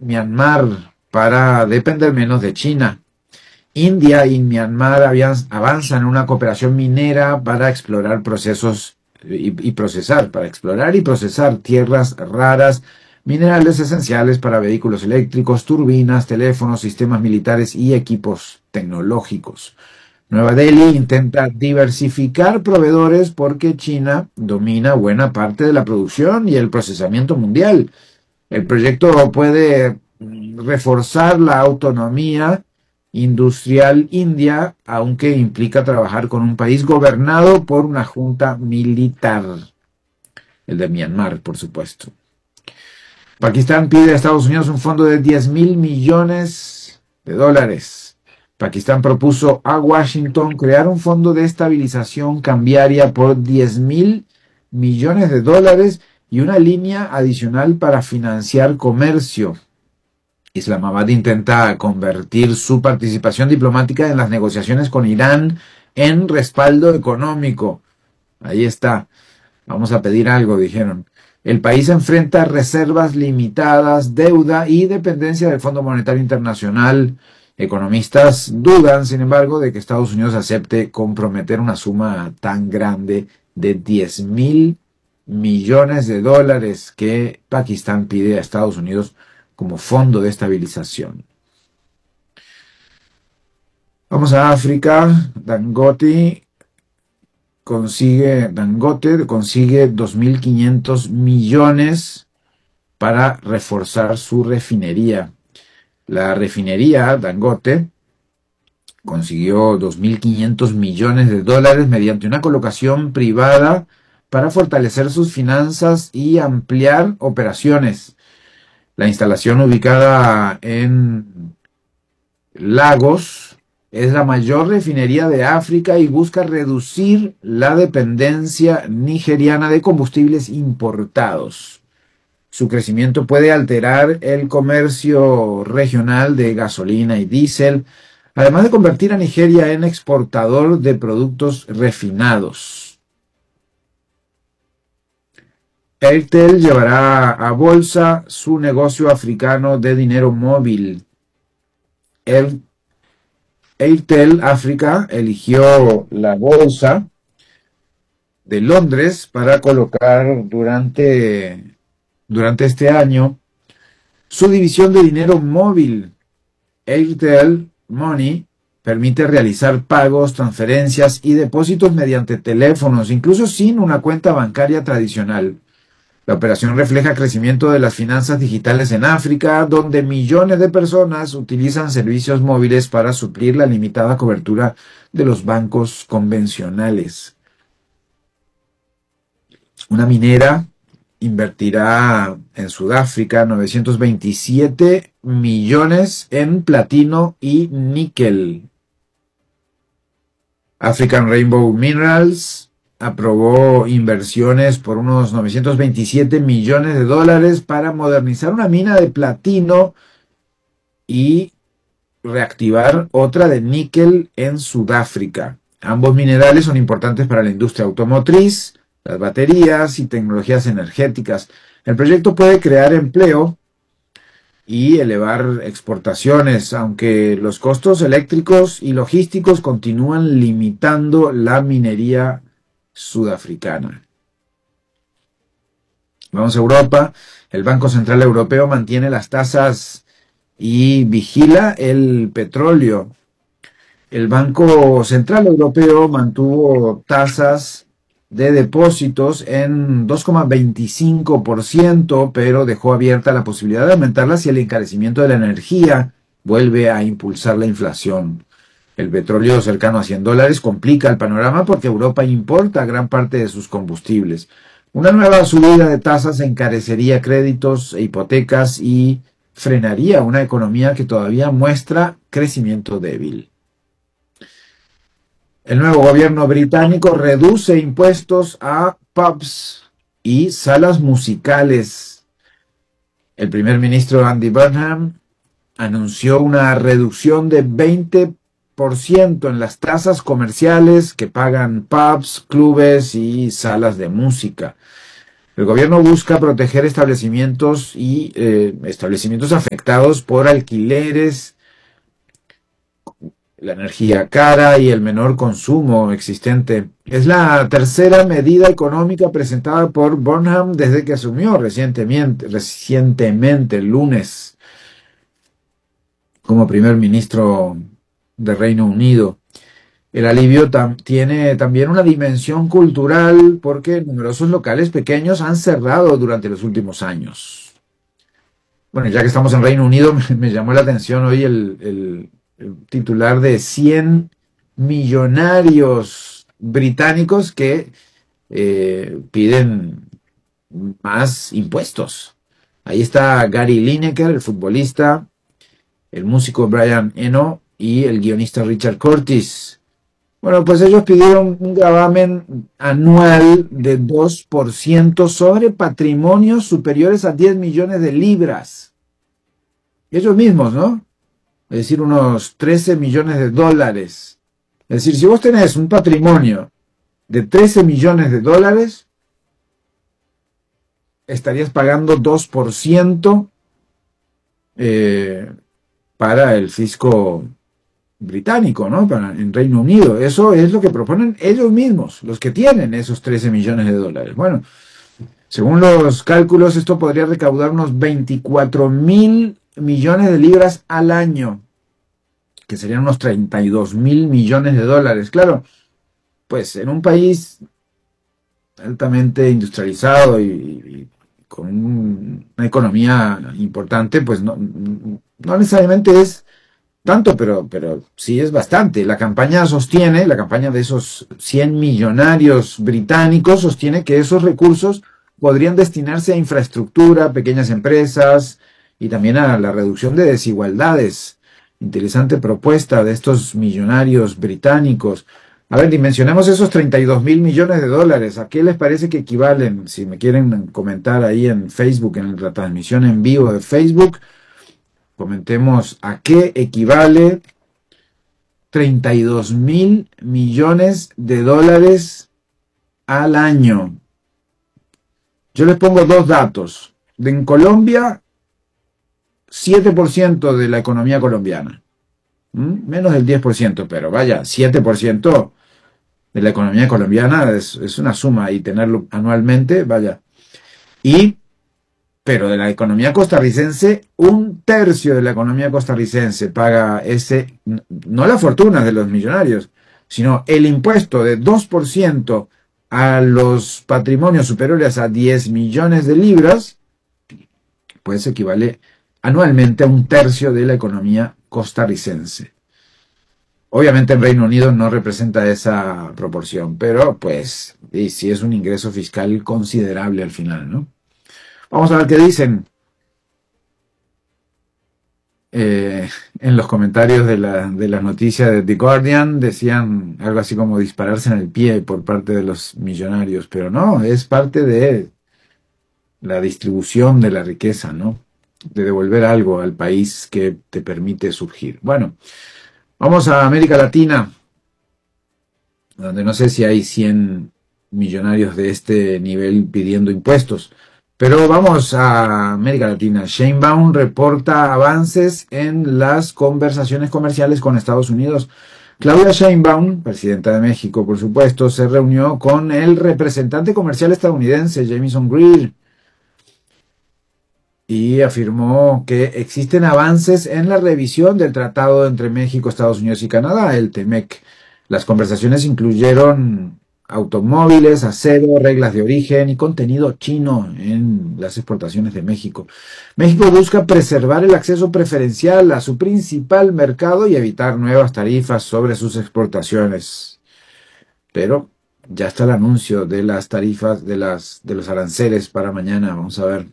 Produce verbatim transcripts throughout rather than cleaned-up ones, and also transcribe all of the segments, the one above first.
Myanmar para depender menos de China. India y Myanmar avanzan en una cooperación minera para explorar procesos y, y procesar, para explorar y procesar tierras raras, minerales esenciales para vehículos eléctricos, turbinas, teléfonos, sistemas militares y equipos tecnológicos. Nueva Delhi intenta diversificar proveedores porque China domina buena parte de la producción y el procesamiento mundial. El proyecto puede reforzar la autonomía industrial india, aunque implica trabajar con un país gobernado por una junta militar. El de Myanmar, por supuesto. Pakistán pide a Estados Unidos un fondo de diez mil millones de dólares. Pakistán propuso a Washington crear un fondo de estabilización cambiaria por diez mil millones de dólares y una línea adicional para financiar comercio. Islamabad intenta convertir su participación diplomática en las negociaciones con Irán en respaldo económico. Ahí está. Vamos a pedir algo, dijeron. El país enfrenta reservas limitadas, deuda y dependencia del Fondo Monetario Internacional. Economistas dudan, sin embargo, de que Estados Unidos acepte comprometer una suma tan grande de diez mil millones de dólares que Pakistán pide a Estados Unidos como fondo de estabilización. Vamos a África. Dangote consigue, Dangote consigue dos mil quinientos millones para reforzar su refinería. La refinería Dangote consiguió dos mil quinientos millones de dólares mediante una colocación privada para fortalecer sus finanzas y ampliar operaciones. La instalación, ubicada en Lagos, es la mayor refinería de África y busca reducir la dependencia nigeriana de combustibles importados. Su crecimiento puede alterar el comercio regional de gasolina y diésel, además de convertir a Nigeria en exportador de productos refinados. Airtel llevará a bolsa su negocio africano de dinero móvil. El Airtel África eligió la bolsa de Londres para colocar durante, durante este año su división de dinero móvil. Airtel Money permite realizar pagos, transferencias y depósitos mediante teléfonos, incluso sin una cuenta bancaria tradicional. La operación refleja crecimiento de las finanzas digitales en África, donde millones de personas utilizan servicios móviles para suplir la limitada cobertura de los bancos convencionales. Una minera invertirá en Sudáfrica novecientos veintisiete millones en platino y níquel. African Rainbow Minerals aprobó inversiones por unos novecientos veintisiete millones de dólares para modernizar una mina de platino y reactivar otra de níquel en Sudáfrica. Ambos minerales son importantes para la industria automotriz, las baterías y tecnologías energéticas. El proyecto puede crear empleo y elevar exportaciones, aunque los costos eléctricos y logísticos continúan limitando la minería sudafricana. Vamos a Europa. El Banco Central Europeo mantiene las tasas y vigila el petróleo. El Banco Central Europeo mantuvo tasas de depósitos en dos coma veinticinco por ciento, pero dejó abierta la posibilidad de aumentarlas si el encarecimiento de la energía vuelve a impulsar la inflación. El petróleo cercano a cien dólares complica el panorama porque Europa importa gran parte de sus combustibles. Una nueva subida de tasas encarecería créditos e hipotecas y frenaría una economía que todavía muestra crecimiento débil. El nuevo gobierno británico reduce impuestos a pubs y salas musicales. El primer ministro Andy Burnham anunció una reducción de veinte por ciento en las tasas comerciales que pagan pubs, clubes y salas de música. El gobierno busca proteger establecimientos y eh, establecimientos afectados por alquileres, la energía cara y el menor consumo existente. Es la tercera medida económica presentada por Burnham desde que asumió recientemente, recientemente el lunes como primer ministro de Reino Unido. El alivio tam tiene también una dimensión cultural porque numerosos locales pequeños han cerrado durante los últimos años. Bueno, ya que estamos en Reino Unido, me, me llamó la atención hoy el, el, el titular de cien millonarios británicos que eh, piden más impuestos. Ahí está Gary Lineker, el futbolista, el músico Brian Eno y el guionista Richard Curtis. Bueno, pues ellos pidieron un gravamen anual de dos por ciento sobre patrimonios superiores a diez millones de libras. Ellos mismos, ¿no? Es decir, unos trece millones de dólares. Es decir, si vos tenés un patrimonio de trece millones de dólares, estarías pagando dos por ciento eh, para el fisco británico, ¿no? Para, en Reino Unido. Eso es lo que proponen ellos mismos, los que tienen esos trece millones de dólares. Bueno, según los cálculos, esto podría recaudar unos veinticuatro mil millones de libras al año, que serían unos treinta y dos mil millones de dólares. Claro, pues en un país altamente industrializado y, y con un, una economía importante, pues no, no necesariamente es tanto, pero, pero sí es bastante. La campaña sostiene, la campaña de esos cien millonarios británicos sostiene que esos recursos podrían destinarse a infraestructura, pequeñas empresas y también a la reducción de desigualdades. Interesante propuesta de estos millonarios británicos. A ver, dimensionemos esos treinta y dos mil millones de dólares. ¿A qué les parece que equivalen? Si me quieren comentar ahí en Facebook, en la transmisión en vivo de Facebook, comentemos a qué equivale treinta y dos mil millones de dólares al año. Yo les pongo dos datos. En Colombia, siete por ciento de la economía colombiana. ¿Mm? Menos del diez por ciento, pero vaya, siete por ciento de la economía colombiana es, es una suma y tenerlo anualmente, vaya. Y pero de la economía costarricense, un tercio de la economía costarricense paga ese, no la fortuna de los millonarios, sino el impuesto de dos por ciento a los patrimonios superiores a diez millones de libras, pues equivale anualmente a un tercio de la economía costarricense. Obviamente en Reino Unido no representa esa proporción, pero pues y sí es un ingreso fiscal considerable al final, ¿no? Vamos a ver qué dicen eh, en los comentarios de la, de la noticia de The Guardian. Decían algo así como dispararse en el pie por parte de los millonarios, pero no, es parte de la distribución de la riqueza, ¿no? De devolver algo al país que te permite surgir. Bueno, vamos a América Latina, donde no sé si hay cien millonarios de este nivel pidiendo impuestos. Pero vamos a América Latina. Sheinbaum reporta avances en las conversaciones comerciales con Estados Unidos. Claudia Sheinbaum, presidenta de México, por supuesto, se reunió con el representante comercial estadounidense, Jamieson Greer, y afirmó que existen avances en la revisión del tratado entre México, Estados Unidos y Canadá, el TEMEC. Las conversaciones incluyeron automóviles, acero, reglas de origen y contenido chino en las exportaciones de México. México busca preservar el acceso preferencial a su principal mercado y evitar nuevas tarifas sobre sus exportaciones. Pero ya está el anuncio de las tarifas, de, las, de los aranceles para mañana. Vamos a ver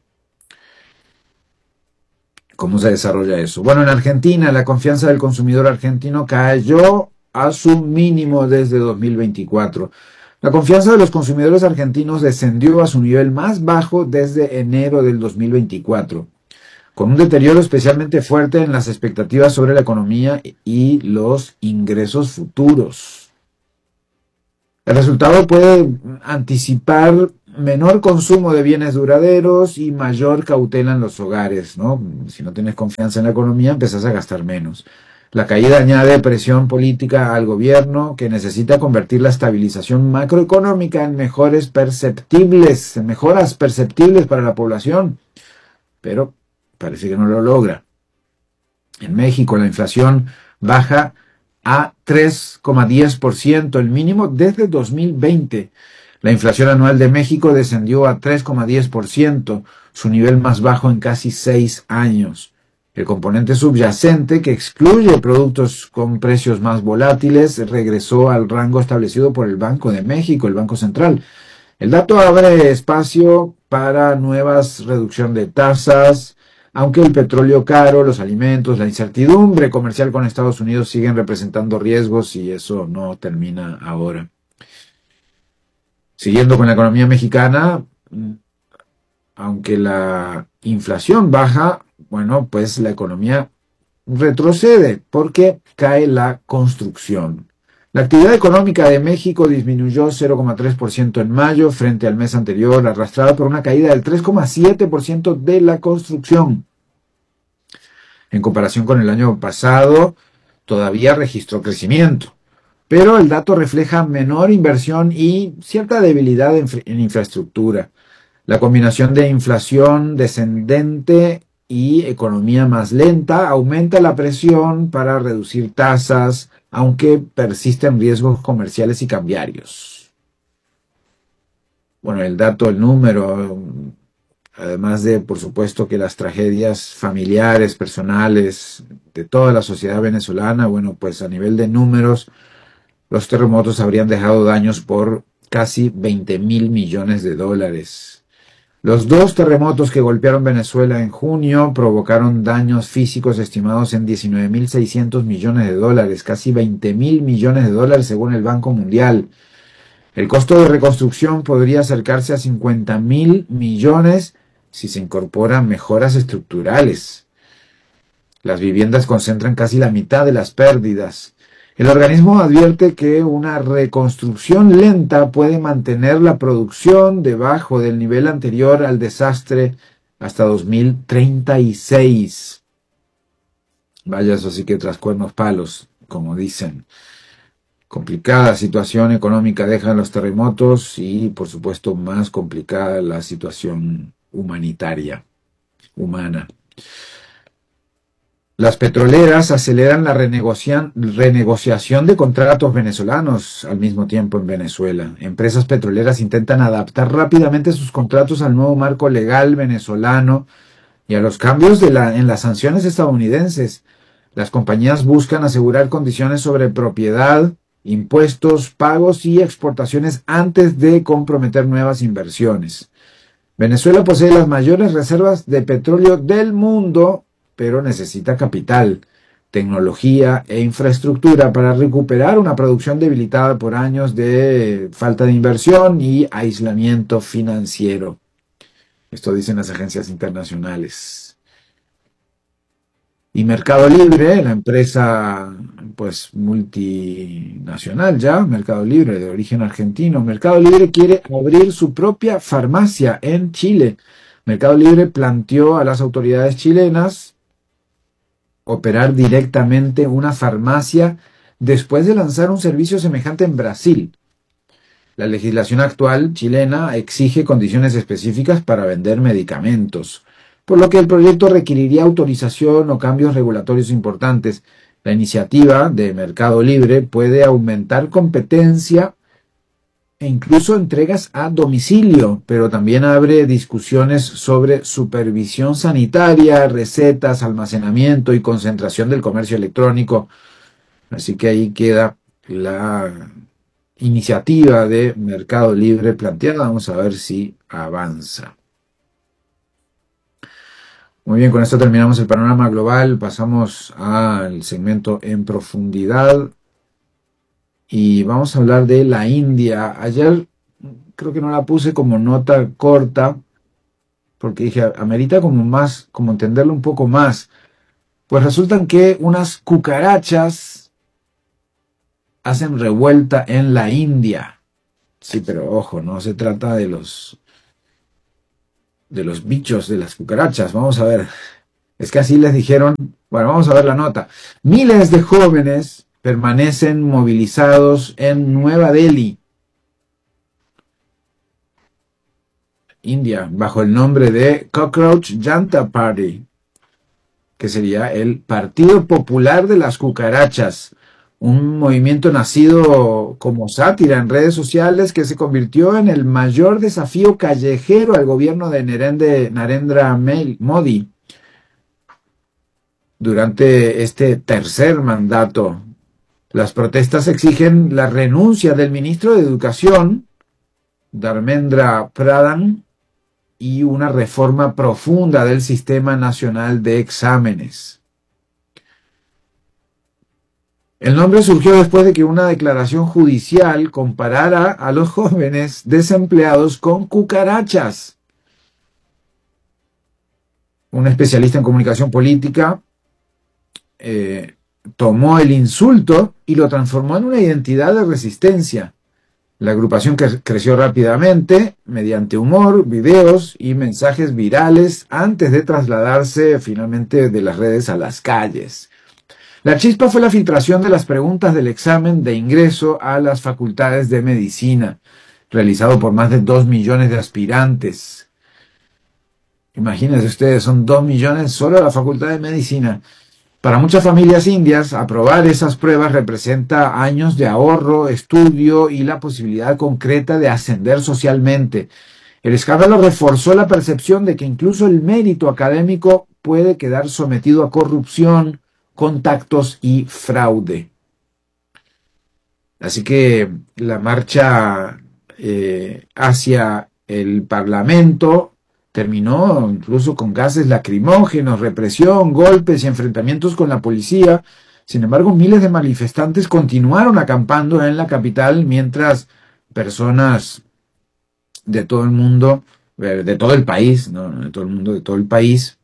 cómo se desarrolla eso. Bueno, en Argentina la confianza del consumidor argentino cayó a su mínimo desde dos mil veinticuatro. La confianza de los consumidores argentinos descendió a su nivel más bajo desde enero del dos mil veinticuatro, con un deterioro especialmente fuerte en las expectativas sobre la economía y los ingresos futuros. El resultado puede anticipar menor consumo de bienes duraderos y mayor cautela en los hogares, ¿no? Si no tienes confianza en la economía, empezás a gastar menos. La caída añade presión política al gobierno, que necesita convertir la estabilización macroeconómica en mejores perceptibles, en mejoras perceptibles para la población, pero parece que no lo logra. En México la inflación baja a tres coma diez por ciento, el mínimo desde dos mil veinte. La inflación anual de México descendió a tres coma diez por ciento, su nivel más bajo en casi seis años. El componente subyacente, que excluye productos con precios más volátiles, regresó al rango establecido por el Banco de México, el Banco Central. El dato abre espacio para nuevas reducción de tasas, aunque el petróleo caro, los alimentos, la incertidumbre comercial con Estados Unidos siguen representando riesgos y eso no termina ahora. Siguiendo con la economía mexicana, aunque la inflación baja, bueno, pues la economía retrocede porque cae la construcción. La actividad económica de México disminuyó cero coma tres por ciento en mayo frente al mes anterior, arrastrada por una caída del tres coma siete por ciento de la construcción. En comparación con el año pasado, todavía registró crecimiento, pero el dato refleja menor inversión y cierta debilidad en, en infraestructura. La combinación de inflación descendente y economía más lenta aumenta la presión para reducir tasas, aunque persisten riesgos comerciales y cambiarios. Bueno, el dato, el número, además de, por supuesto, que las tragedias familiares, personales, de toda la sociedad venezolana, bueno, pues a nivel de números, los terremotos habrían dejado daños por casi veinte mil millones de dólares. Los dos terremotos que golpearon Venezuela en junio provocaron daños físicos estimados en diecinueve mil seiscientos millones de dólares, casi veinte mil millones de dólares según el Banco Mundial. El costo de reconstrucción podría acercarse a cincuenta mil millones si se incorporan mejoras estructurales. Las viviendas concentran casi la mitad de las pérdidas. El organismo advierte que una reconstrucción lenta puede mantener la producción debajo del nivel anterior al desastre hasta dos mil treinta y seis. Vaya, eso sí que tras cuernos palos, como dicen. Complicada situación económica dejan los terremotos y, por supuesto, más complicada la situación humanitaria, humana. Las petroleras aceleran la renegociación de contratos venezolanos al mismo tiempo en Venezuela. Empresas petroleras intentan adaptar rápidamente sus contratos al nuevo marco legal venezolano y a los cambios de la, en las sanciones estadounidenses. Las compañías buscan asegurar condiciones sobre propiedad, impuestos, pagos y exportaciones antes de comprometer nuevas inversiones. Venezuela posee las mayores reservas de petróleo del mundo, pero necesita capital, tecnología e infraestructura para recuperar una producción debilitada por años de falta de inversión y aislamiento financiero. Esto dicen las agencias internacionales. Y Mercado Libre, la empresa pues multinacional ya, Mercado Libre de origen argentino, Mercado Libre quiere abrir su propia farmacia en Chile. Mercado Libre planteó a las autoridades chilenas operar directamente una farmacia después de lanzar un servicio semejante en Brasil. La legislación actual chilena exige condiciones específicas para vender medicamentos, por lo que el proyecto requeriría autorización o cambios regulatorios importantes. La iniciativa de Mercado Libre puede aumentar competencia e incluso entregas a domicilio, pero también abre discusiones sobre supervisión sanitaria, recetas, almacenamiento y concentración del comercio electrónico. Así que ahí queda la iniciativa de Mercado Libre planteada. Vamos a ver si avanza. Muy bien, con esto terminamos el panorama global. Pasamos al segmento en profundidad. Y vamos a hablar de la India. Ayer creo que no la puse como nota corta, porque dije, amerita como más, como entenderlo un poco más. Pues resultan que unas cucarachas hacen revuelta en la India. Sí, pero ojo, no se trata de los de los bichos, de las cucarachas. Vamos a ver. Es que así les dijeron. Bueno, vamos a ver la nota. Miles de jóvenes permanecen movilizados en Nueva Delhi, India, bajo el nombre de Cockroach Janta Party, que sería el Partido Popular de las Cucarachas, un movimiento nacido como sátira en redes sociales que se convirtió en el mayor desafío callejero al gobierno de Narendra Modi durante este tercer mandato. Las protestas exigen la renuncia del ministro de Educación, Dharmendra Pradhan, y una reforma profunda del Sistema Nacional de Exámenes. El nombre surgió después de que una declaración judicial comparara a los jóvenes desempleados con cucarachas. Un especialista en comunicación política eh, tomó el insulto y lo transformó en una identidad de resistencia. La agrupación cre- creció rápidamente mediante humor, videos y mensajes virales antes de trasladarse finalmente de las redes a las calles. La chispa fue la filtración de las preguntas del examen de ingreso a las facultades de medicina, realizado por más de dos millones de aspirantes. Imagínense ustedes, son dos millones solo a la facultad de medicina. Para muchas familias indias, aprobar esas pruebas representa años de ahorro, estudio y la posibilidad concreta de ascender socialmente. El escándalo reforzó la percepción de que incluso el mérito académico puede quedar sometido a corrupción, contactos y fraude. Así que la marcha eh, hacia el Parlamento terminó incluso con gases lacrimógenos, represión, golpes y enfrentamientos con la policía. Sin embargo, miles de manifestantes continuaron acampando en la capital mientras personas de todo el mundo, de todo el país, no de todo el mundo, de todo el país,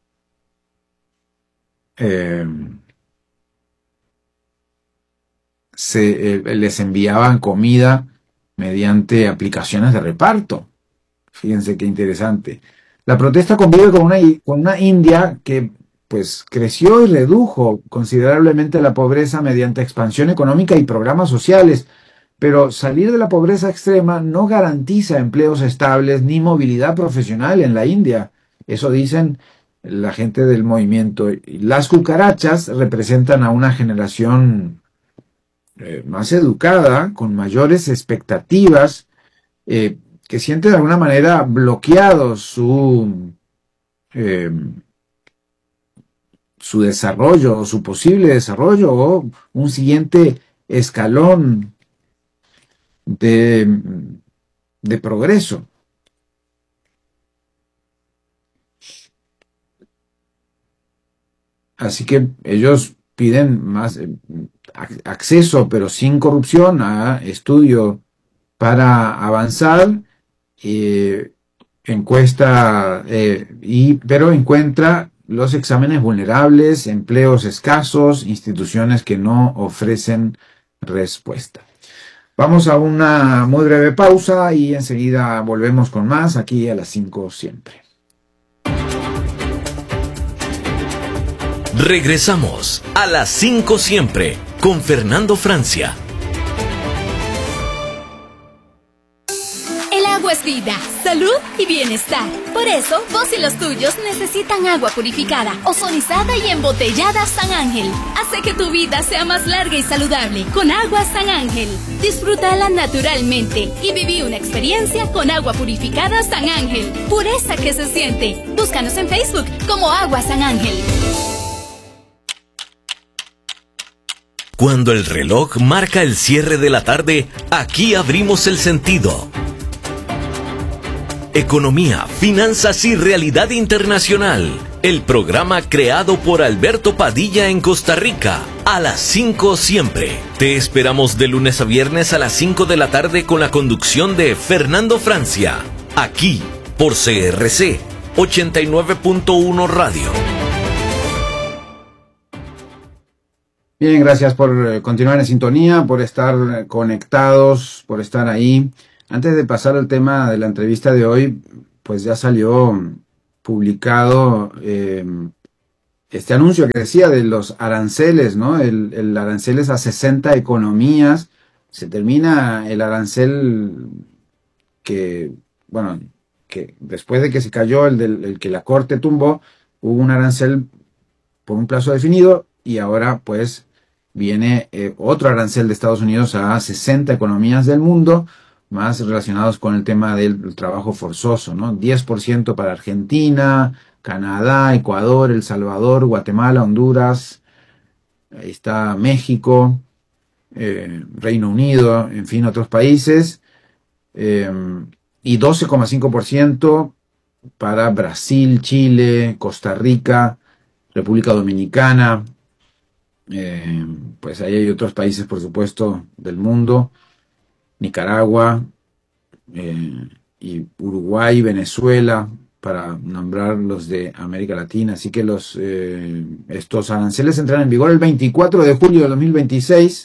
eh, se, eh, les enviaban comida mediante aplicaciones de reparto. Fíjense qué interesante. La protesta convive con una, con una India que pues creció y redujo considerablemente la pobreza mediante expansión económica y programas sociales, pero salir de la pobreza extrema no garantiza empleos estables ni movilidad profesional en la India. Eso dicen la gente del movimiento. Las cucarachas representan a una generación eh, más educada, con mayores expectativas, eh, que siente de alguna manera bloqueado su, eh, su desarrollo, o su posible desarrollo, o un siguiente escalón de, de progreso. Así que ellos piden más eh, acceso, pero sin corrupción, a estudio para avanzar. Eh, encuesta, eh, y, pero encuentra los exámenes vulnerables, empleos escasos, instituciones que no ofrecen respuesta. Vamos a una muy breve pausa y enseguida volvemos con más aquí a las cinco siempre. Regresamos a las cinco siempre con Fernando Francia. El agua es vida, salud y bienestar. Por eso, vos y los tuyos necesitan agua purificada, ozonizada y embotellada San Ángel. Hace que tu vida sea más larga y saludable con agua San Ángel. Disfrútala naturalmente y viví una experiencia con agua purificada San Ángel. Pureza que se siente. Búscanos en Facebook como Agua San Ángel. Cuando el reloj marca el cierre de la tarde, aquí abrimos el sentido. Economía, finanzas y realidad internacional. El programa creado por Alberto Padilla en Costa Rica. A las cinco siempre. Te esperamos de lunes a viernes a las cinco de la tarde con la conducción de Fernando Francia. Aquí, por C R C ochenta y nueve punto uno Radio. Bien, gracias por continuar en sintonía, por estar conectados, por estar ahí. Antes de pasar al tema de la entrevista de hoy, pues ya salió publicado eh, este anuncio que decía de los aranceles, ¿no? El, el aranceles a sesenta economías. Se termina el arancel que, bueno, que después de que se cayó el, del, el que la Corte tumbó, hubo un arancel por un plazo definido y ahora pues viene eh, otro arancel de Estados Unidos a sesenta economías del mundo, más relacionados con el tema del trabajo forzoso, ¿no? diez por ciento para Argentina, Canadá, Ecuador, El Salvador, Guatemala, Honduras, ahí está México, eh, Reino Unido, en fin, otros países, eh, y doce coma cinco por ciento para Brasil, Chile, Costa Rica, República Dominicana, eh, pues ahí hay otros países, por supuesto, del mundo, Nicaragua, eh, y Uruguay, Venezuela, para nombrar los de América Latina. Así que los eh, estos aranceles entran en vigor el veinticuatro de julio de dos mil veintiséis,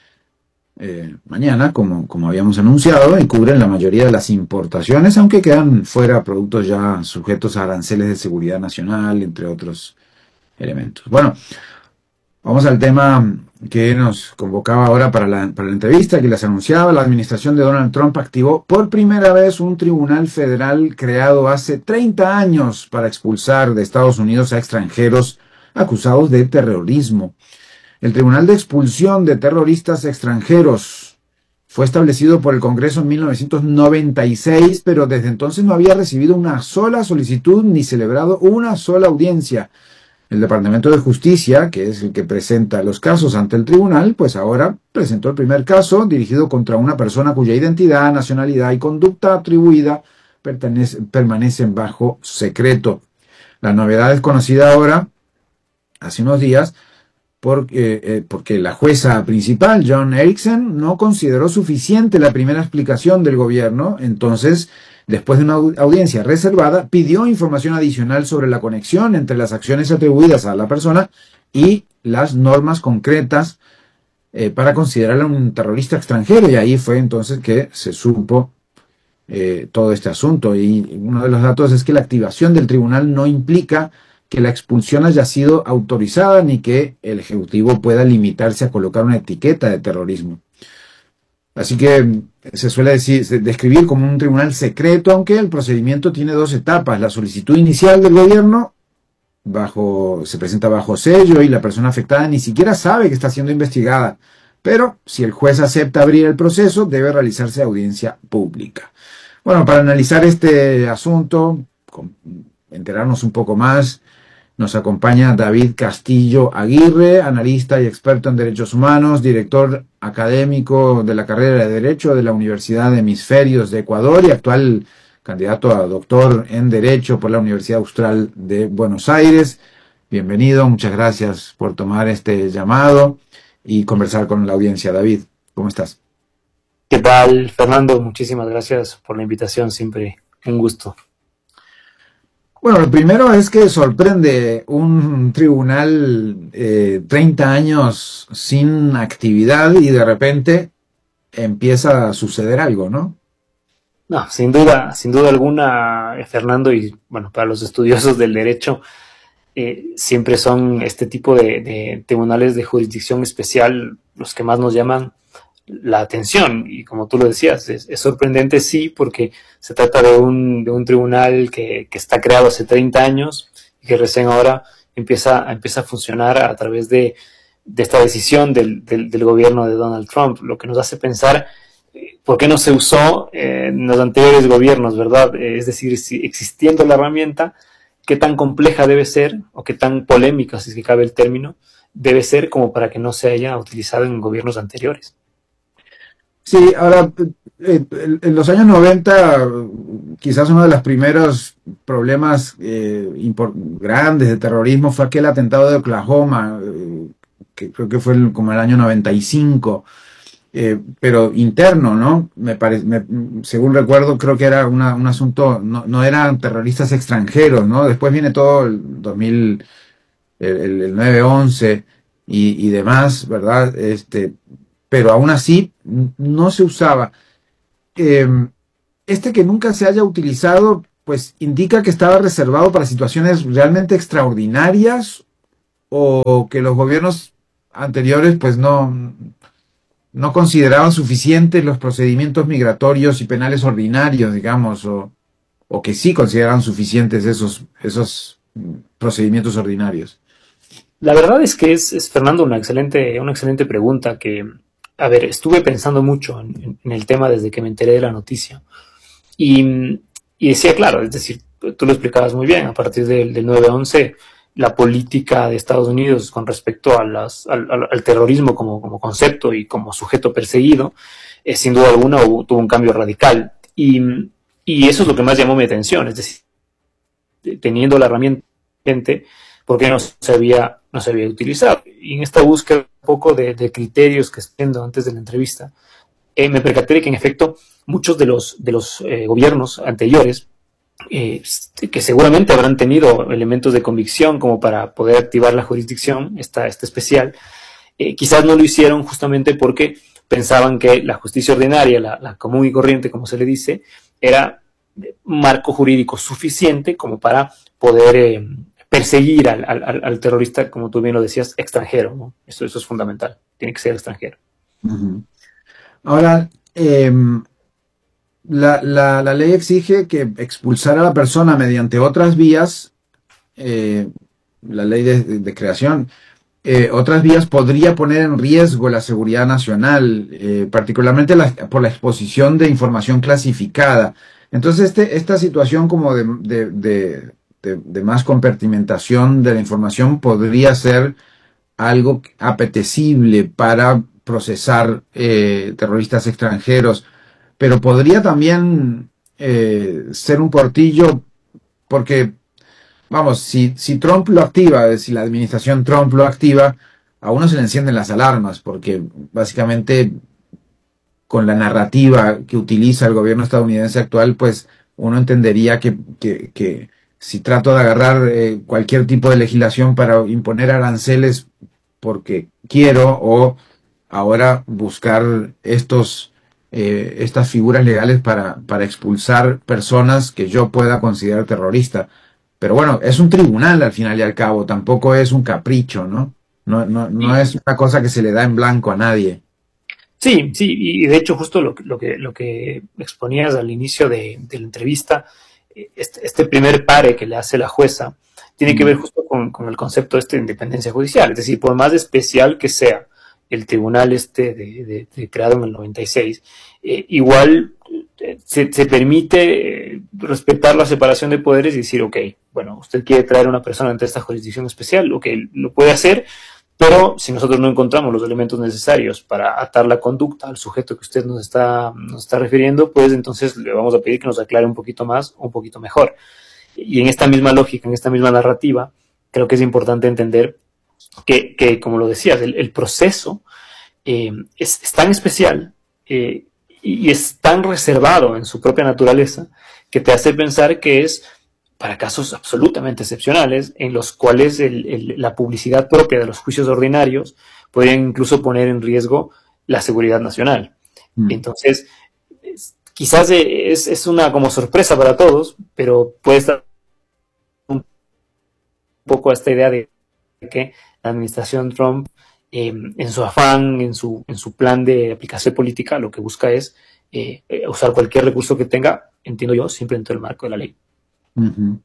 eh, mañana, como, como habíamos anunciado, y cubren la mayoría de las importaciones, aunque quedan fuera productos ya sujetos a aranceles de seguridad nacional, entre otros elementos. Bueno, vamos al tema que nos convocaba ahora para la, para la entrevista, que les anunciaba. La administración de Donald Trump activó por primera vez un tribunal federal creado hace treinta años para expulsar de Estados Unidos a extranjeros acusados de terrorismo. El Tribunal de Expulsión de Terroristas Extranjeros fue establecido por el Congreso en mil novecientos noventa y seis, pero desde entonces no había recibido una sola solicitud ni celebrado una sola audiencia. El Departamento de Justicia, que es el que presenta los casos ante el tribunal, pues ahora presentó el primer caso dirigido contra una persona cuya identidad, nacionalidad y conducta atribuida permanecen bajo secreto. La novedad es conocida ahora, hace unos días, porque, eh, porque la jueza principal, John Erickson, no consideró suficiente la primera explicación del gobierno. Entonces, después de una audiencia reservada, pidió información adicional sobre la conexión entre las acciones atribuidas a la persona y las normas concretas eh, para considerarla un terrorista extranjero. Y ahí fue entonces que se supo eh, todo este asunto. Y uno de los datos es que la activación del tribunal no implica que la expulsión haya sido autorizada ni que el Ejecutivo pueda limitarse a colocar una etiqueta de terrorismo. Así que se suele decir, describir como un tribunal secreto, aunque el procedimiento tiene dos etapas. La solicitud inicial del gobierno bajo, se presenta bajo sello y la persona afectada ni siquiera sabe que está siendo investigada. Pero si el juez acepta abrir el proceso, debe realizarse audiencia pública. Bueno, para analizar este asunto, enterarnos un poco más, nos acompaña David Castillo Aguirre, analista y experto en derechos humanos, director académico de la carrera de Derecho de la Universidad de Hemisferios de Ecuador y actual candidato a doctor en Derecho por la Universidad Austral de Buenos Aires. Bienvenido, muchas gracias por tomar este llamado y conversar con la audiencia. David, ¿cómo estás? ¿Qué tal, Fernando? Muchísimas gracias por la invitación, siempre un gusto. Bueno, lo primero es que sorprende un tribunal eh, treinta años sin actividad y de repente empieza a suceder algo, ¿no? No, sin duda, sin duda alguna, Fernando, y bueno, para los estudiosos del derecho, eh, siempre son este tipo de, de tribunales de jurisdicción especial los que más nos llaman la atención. Y como tú lo decías, es, es sorprendente, sí, porque se trata de un, de un tribunal que, que está creado hace treinta años y que recién ahora empieza, empieza a funcionar a través de, de esta decisión del, del, del gobierno de Donald Trump, lo que nos hace pensar eh, por qué no se usó eh, en los anteriores gobiernos, ¿verdad? Eh, es decir, si existiendo la herramienta, qué tan compleja debe ser o qué tan polémica, si es que cabe el término, debe ser como para que no se haya utilizado en gobiernos anteriores. Sí, ahora, eh, en los años noventa, quizás uno de los primeros problemas eh, grandes de terrorismo fue aquel atentado de Oklahoma, eh, que creo que fue el, como el año noventa y cinco, eh, pero interno, ¿no? Me parece, me, según recuerdo, creo que era una, un asunto, no, no eran terroristas extranjeros, ¿no? Después viene todo el dos mil, el, el nueve once y, y demás, ¿verdad? Este... pero aún así no se usaba. Eh, este que nunca se haya utilizado pues indica que estaba reservado para situaciones realmente extraordinarias o que los gobiernos anteriores pues no, no consideraban suficientes los procedimientos migratorios y penales ordinarios, digamos, o, o que sí consideraban suficientes esos, esos procedimientos ordinarios. La verdad es que es, es Fernando, una excelente, una excelente pregunta que, a ver, estuve pensando mucho en, en el tema desde que me enteré de la noticia. Y, y decía, claro, es decir, tú lo explicabas muy bien, a partir del, del nueve once, la política de Estados Unidos con respecto a las, al, al, al terrorismo como, como concepto y como sujeto perseguido, eh, sin duda alguna hubo, tuvo un cambio radical. Y, y eso es lo que más llamó mi atención, es decir, teniendo la herramienta, ¿por qué no se había, no se había utilizado? Y en esta búsqueda un poco de, de criterios que estoy viendo antes de la entrevista, eh, me percaté de que en efecto muchos de los, de los eh, gobiernos anteriores, eh, que seguramente habrán tenido elementos de convicción como para poder activar la jurisdicción, esta, esta especial, eh, quizás no lo hicieron justamente porque pensaban que la justicia ordinaria, la, la común y corriente, como se le dice, era un marco jurídico suficiente como para poder eh, perseguir al, al, al terrorista, como tú bien lo decías, extranjero, ¿no? Eso, eso es fundamental, tiene que ser extranjero. Uh-huh. Ahora, eh, la, la, la ley exige que expulsar a la persona mediante otras vías, eh, la ley de, de, de creación, eh, otras vías podría poner en riesgo la seguridad nacional, eh, particularmente la, por la exposición de información clasificada. Entonces, este, esta situación como de, de, de, de, de más compartimentación de la información podría ser algo apetecible para procesar eh, terroristas extranjeros, pero podría también eh, ser un portillo porque, vamos, si, si Trump lo activa, si la administración Trump lo activa, a uno se le encienden las alarmas, porque básicamente con la narrativa que utiliza el gobierno estadounidense actual, pues uno entendería que, que, que si trato de agarrar eh, cualquier tipo de legislación para imponer aranceles porque quiero, o ahora buscar estos, eh, estas figuras legales para, para expulsar personas que yo pueda considerar terroristas. Pero bueno, es un tribunal al final y al cabo, tampoco es un capricho, ¿no? No, no, no es una cosa que se le da en blanco a nadie. Sí, sí, y de hecho justo lo, lo, que, lo que exponías al inicio de, de la entrevista, este, este primer pare que le hace la jueza, tiene que ver justo con, con el concepto este de independencia judicial. Es decir, por más especial que sea el tribunal este de, de, de creado en el noventa y seis, eh, igual eh, se, se permite eh, respetar la separación de poderes y decir, ok, bueno, usted quiere traer a una persona ante esta jurisdicción especial, ok, lo puede hacer, pero si nosotros no encontramos los elementos necesarios para atar la conducta al sujeto que usted nos está, nos está refiriendo, pues entonces le vamos a pedir que nos aclare un poquito más o un poquito mejor. Y en esta misma lógica, en esta misma narrativa, creo que es importante entender que, que como lo decías, el, el proceso eh, es, es tan especial eh, y, y es tan reservado en su propia naturaleza que te hace pensar que es para casos absolutamente excepcionales en los cuales el, el, la publicidad propia de los juicios ordinarios podrían incluso poner en riesgo la seguridad nacional. Mm. Entonces, es, quizás es, es una como sorpresa para todos, pero puede estar un poco a esta idea de que la administración Trump, eh, en su afán, en su, en su plan de aplicación política, lo que busca es eh, usar cualquier recurso que tenga, entiendo yo, siempre dentro del marco de la ley. Uh-huh.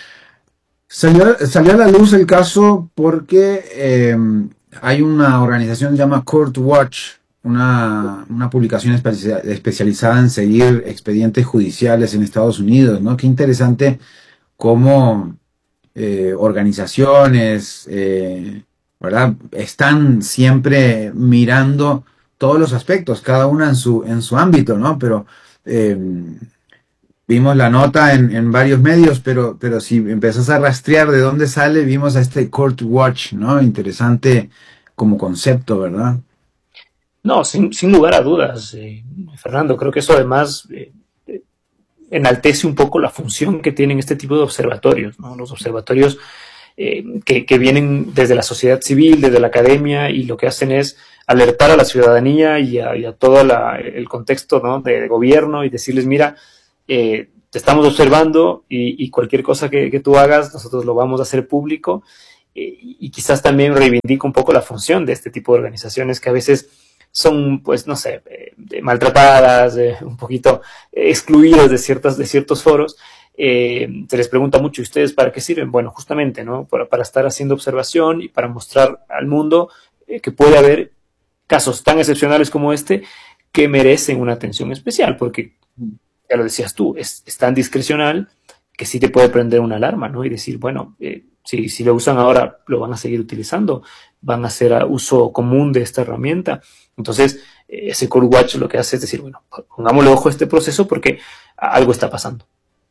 Salió, salió a la luz el caso porque eh, hay una organización que se llama Court Watch, una, una publicación espe- especializada en seguir expedientes judiciales en Estados Unidos, ¿no? Qué interesante cómo eh, organizaciones, eh, ¿verdad? Están siempre mirando todos los aspectos, cada una en su, en su ámbito, ¿no? Pero eh, vimos la nota en, en varios medios, pero, pero si empezás a rastrear de dónde sale, vimos a este Court Watch, ¿no? Interesante como concepto, ¿verdad? No, sin, sin lugar a dudas, eh, Fernando, creo que eso además eh, enaltece un poco la función que tienen este tipo de observatorios, ¿no? Los observatorios eh, que, que vienen desde la sociedad civil, desde la academia, y lo que hacen es alertar a la ciudadanía y a, y a todo la, el contexto, ¿no? de, de gobierno y decirles, mira, Eh, te estamos observando y, y cualquier cosa que, que tú hagas, nosotros lo vamos a hacer público. Y, y quizás también reivindica un poco la función de este tipo de organizaciones que a veces son, pues, no sé, eh, maltratadas, eh, un poquito excluidas de, ciertas, de ciertos foros. Eh, se les pregunta mucho, ¿y ustedes para qué sirven? Bueno, justamente, ¿no? Para, para estar haciendo observación y para mostrar al mundo eh, que puede haber casos tan excepcionales como este que merecen una atención especial, porque, ya lo decías tú, es, es tan discrecional que sí te puede prender una alarma, ¿no? Y decir, bueno, eh, si, si lo usan ahora, lo van a seguir utilizando, van a hacer a uso común de esta herramienta. Entonces, eh, ese Core Watch lo que hace es decir, bueno, pongámosle ojo a este proceso porque algo está pasando.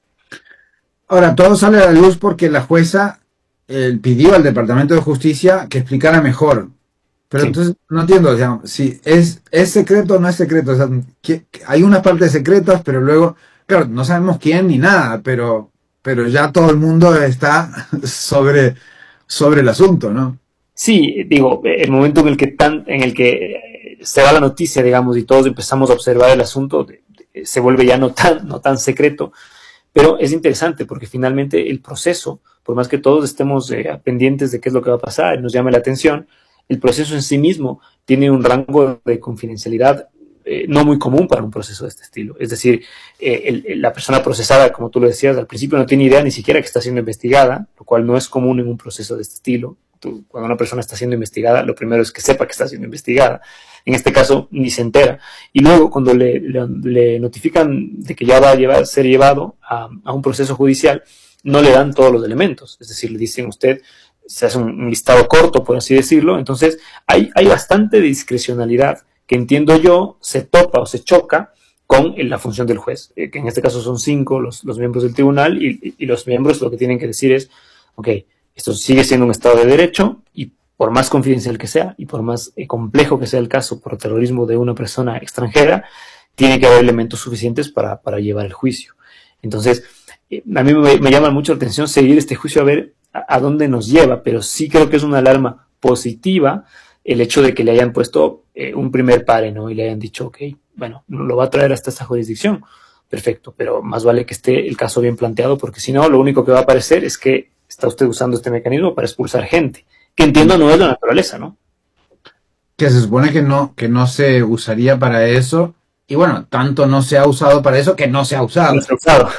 Ahora, todo sale a la luz porque la jueza eh, pidió al Departamento de Justicia que explicara mejor. Pero sí. Entonces, no entiendo, o sea, si es, es secreto o no es secreto. O sea, que, que hay unas partes secretas, pero luego, claro, no sabemos quién ni nada, pero, pero ya todo el mundo está sobre, sobre el asunto, ¿no? Sí, digo, el momento en el que tan, en el que se da la noticia, digamos, y todos empezamos a observar el asunto, se vuelve ya no tan, no tan secreto. Pero es interesante porque finalmente el proceso, por más que todos estemos eh, pendientes de qué es lo que va a pasar y nos llame la atención, el proceso en sí mismo tiene un rango de confidencialidad eh, no muy común para un proceso de este estilo. Es decir, eh, el, el, la persona procesada, como tú lo decías, al principio no tiene idea ni siquiera que está siendo investigada, lo cual no es común en un proceso de este estilo. Tú, cuando una persona está siendo investigada, lo primero es que sepa que está siendo investigada. En este caso, ni se entera. Y luego, cuando le, le, le notifican de que ya va a llevar, ser llevado a, a un proceso judicial, no le dan todos los elementos. Es decir, le dicen a usted, se hace un, un listado corto, por así decirlo. Entonces, hay, hay bastante discrecionalidad que, entiendo yo, se topa o se choca con la función del juez, eh, que en este caso son cinco los, los miembros del tribunal, y, y los miembros lo que tienen que decir es, ok, esto sigue siendo un Estado de Derecho, y por más confidencial que sea y por más eh, complejo que sea el caso por terrorismo de una persona extranjera, tiene que haber elementos suficientes para, para llevar el juicio. Entonces, eh, a mí me, me llama mucho la atención seguir este juicio a ver a, a dónde nos lleva, pero sí creo que es una alarma positiva el hecho de que le hayan puesto eh, un primer pare, ¿no? Y le hayan dicho, ok, bueno, lo va a traer hasta esta jurisdicción. Perfecto, pero más vale que esté el caso bien planteado, porque si no, lo único que va a aparecer es que está usted usando este mecanismo para expulsar gente, que entiendo no es la naturaleza, ¿no? Que se supone que no, que no se usaría para eso, y bueno, tanto no se ha usado para eso que no se ha usado. No se ha usado.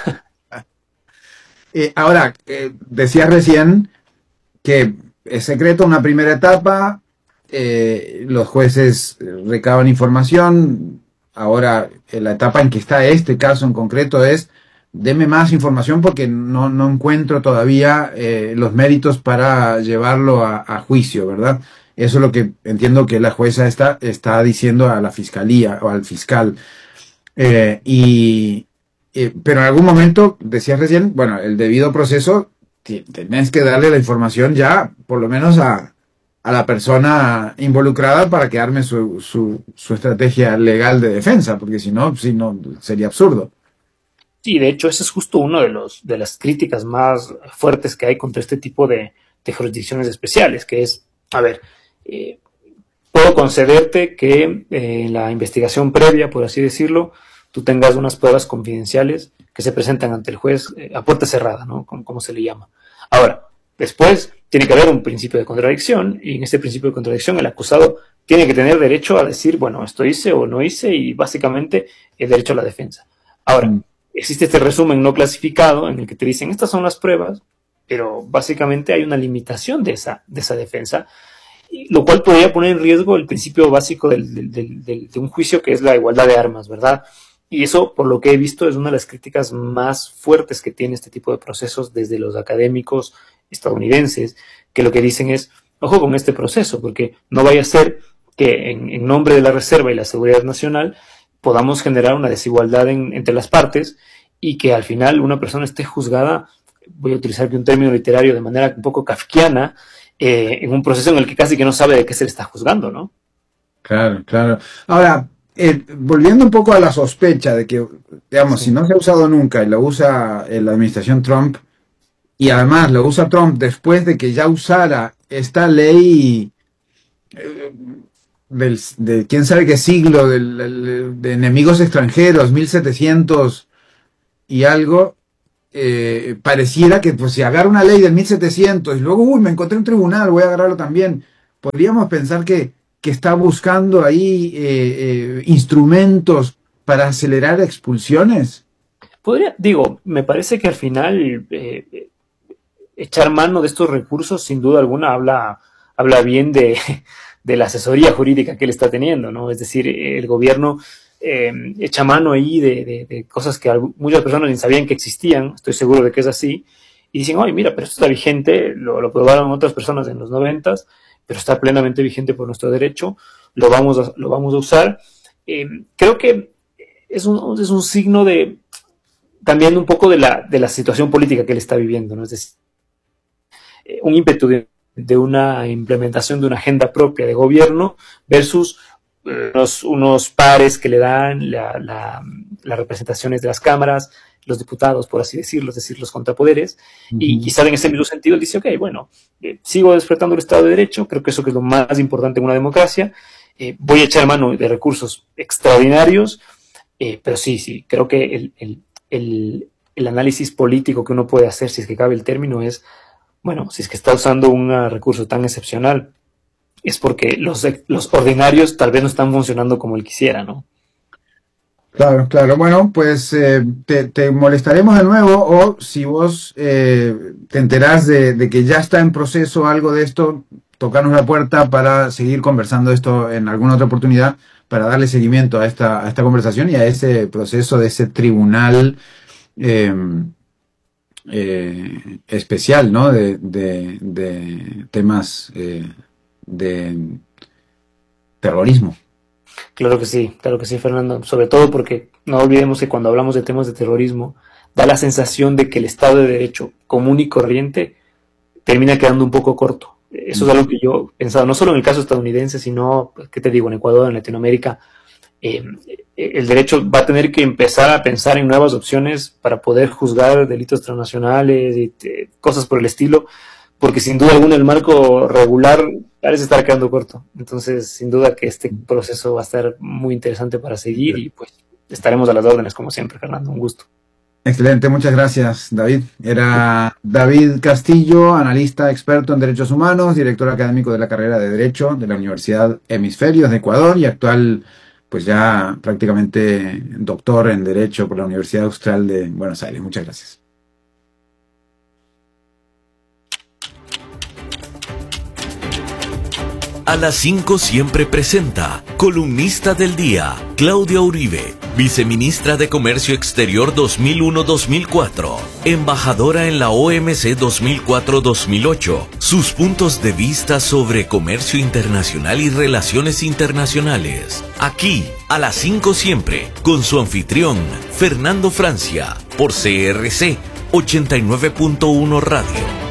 eh, ahora, eh, decías recién que es secreto una primera etapa, eh, los jueces recaban información, ahora eh, la etapa en que está este caso en concreto es deme más información porque no, no encuentro todavía eh, los méritos para llevarlo a, a juicio, ¿verdad? Eso es lo que entiendo que la jueza está, está diciendo a la fiscalía o al fiscal. Eh, y, eh, pero en algún momento, decías recién, bueno, el debido proceso, tenés que darle la información ya, por lo menos a, a la persona involucrada para que arme su, su, su estrategia legal de defensa, porque si no, si no, sería absurdo. Sí, de hecho, esa es justo una de, los, de las críticas más fuertes que hay contra este tipo de, de jurisdicciones especiales, que es, a ver, eh, puedo concederte que eh, en la investigación previa, por así decirlo, tú tengas unas pruebas confidenciales que se presentan ante el juez eh, a puerta cerrada, ¿no? Como, como se le llama. Ahora, después tiene que haber un principio de contradicción, y en este principio de contradicción el acusado tiene que tener derecho a decir, bueno, esto hice o no hice, y básicamente el derecho a la defensa. Ahora, mm. existe este resumen no clasificado en el que te dicen, estas son las pruebas, pero básicamente hay una limitación de esa, de esa defensa, lo cual podría poner en riesgo el principio básico del, del, del, del, de un juicio, que es la igualdad de armas, ¿verdad? Y eso, por lo que he visto, es una de las críticas más fuertes que tiene este tipo de procesos desde los académicos estadounidenses, que lo que dicen es, ojo con este proceso, porque no vaya a ser que en, en nombre de la reserva y la seguridad nacional podamos generar una desigualdad en, entre las partes, y que al final una persona esté juzgada, voy a utilizar un término literario de manera un poco kafkiana, eh, en un proceso en el que casi que no sabe de qué se le está juzgando, ¿no? Claro, claro. Ahora, eh, volviendo un poco a la sospecha de que, digamos, sí. si no se ha usado nunca y lo usa eh, la administración Trump, y además lo usa Trump después de que ya usara esta ley eh, del, de quién sabe qué siglo, del, de enemigos extranjeros, mil setecientos y algo, eh, pareciera que pues si agarra una ley del mil setecientos y luego, uy, me encontré un tribunal, voy a agarrarlo también. Podríamos pensar que, que está buscando ahí eh, eh, instrumentos para acelerar expulsiones. Podría, digo, me parece que al final eh, echar mano de estos recursos, sin duda alguna, habla, habla bien de, de la asesoría jurídica que él está teniendo, ¿no? Es decir, el gobierno eh, echa mano ahí de, de, de cosas que muchas personas ni sabían que existían, estoy seguro de que es así, y dicen, oye, mira, pero esto está vigente, lo, lo probaron otras personas en los noventas, pero está plenamente vigente por nuestro derecho, lo vamos a, lo vamos a usar. Eh, creo que es un, es un signo de también un poco de la, de la situación política que él está viviendo, ¿no? Es decir, eh, un ímpetu de, de una implementación de una agenda propia de gobierno versus eh, unos, unos pares que le dan la, la, las representaciones de las cámaras, los diputados, por así decirlo, es decir, los contrapoderes, uh-huh. y quizá en ese mismo sentido él dice, ok, bueno, eh, sigo despertando el Estado de Derecho, creo que eso que es lo más importante en una democracia, eh, voy a echar mano de recursos extraordinarios, eh, pero sí, sí, creo que el, el El, el análisis político que uno puede hacer, si es que cabe el término, es, bueno, si es que está usando un recurso tan excepcional, es porque los, los ordinarios tal vez no están funcionando como él quisiera, ¿no? Claro, claro. Bueno, pues eh, te, te molestaremos de nuevo, o si vos eh, te enterás de, de que ya está en proceso algo de esto, tocarnos la puerta para seguir conversando esto en alguna otra oportunidad, para darle seguimiento a esta, a esta conversación y a ese proceso de ese tribunal eh, eh, especial, ¿no? De, de, de temas eh, de terrorismo. Claro que sí, claro que sí, Fernando. Sobre todo porque no olvidemos que cuando hablamos de temas de terrorismo, da la sensación de que el Estado de Derecho común y corriente termina quedando un poco corto. Eso es algo que yo he pensado, no solo en el caso estadounidense, sino, ¿qué te digo?, en Ecuador, en Latinoamérica, eh, el derecho va a tener que empezar a pensar en nuevas opciones para poder juzgar delitos transnacionales y eh, cosas por el estilo, porque sin duda alguna el marco regular parece estar quedando corto. Entonces, sin duda que este proceso va a estar muy interesante para seguir y pues estaremos a las órdenes como siempre, Fernando, un gusto. Excelente, muchas gracias, David. Era David Castillo, analista experto en derechos humanos, director académico de la carrera de Derecho de la Universidad Hemisferios de Ecuador y actual, pues ya prácticamente doctor en Derecho por la Universidad Austral de Buenos Aires. Muchas gracias. A las cinco siempre presenta columnista del día, Claudia Uribe, viceministra de Comercio Exterior dos mil uno a dos mil cuatro, embajadora en la O M C dos mil cuatro a dos mil ocho, sus puntos de vista sobre comercio internacional y relaciones internacionales. Aquí, a las cinco siempre, con su anfitrión, Fernando Francia, por C R C ochenta y nueve punto uno Radio.